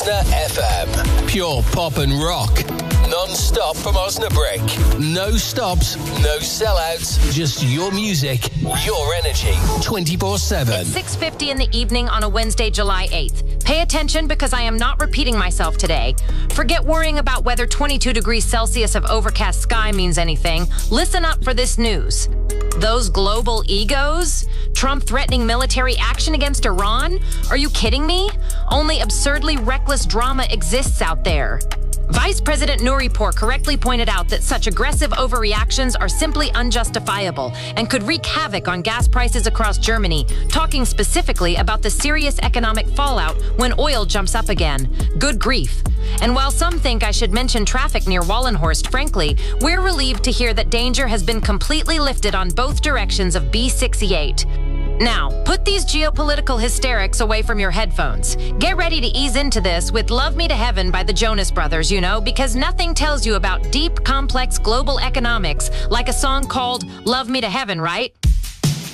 Osna FM. Pure pop and rock. Non-stop from Osnabrück. No stops, no sellouts. Just your music, your energy. 24/7. It's 6:50 in the evening on a Wednesday, July 8th. Pay attention because I am not repeating myself today. Forget worrying about whether 22 degrees Celsius of overcast sky means anything. Listen up for this news. Those global egos? Trump threatening military action against Iran? Are you kidding me? Only absurdly reckless drama exists out there. Vice President Nouripour correctly pointed out that such aggressive overreactions are simply unjustifiable and could wreak havoc on gas prices across Germany, talking specifically about the serious economic fallout when oil jumps up again. Good grief. And while some think I should mention traffic near Wallenhorst, frankly, we're relieved to hear that danger has been completely lifted on both directions of B68. Now, put these geopolitical hysterics away from your headphones. Get ready to ease into this with Love Me to Heaven by the Jonas Brothers, because nothing tells you about deep, complex global economics like a song called Love Me to Heaven, right?